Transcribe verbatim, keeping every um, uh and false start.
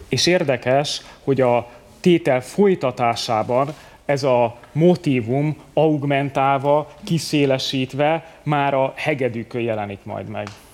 És érdekes, hogy a tétel folytatásában ez a motívum augmentálva, kiszélesítve már a hegedűkön jelenik majd meg.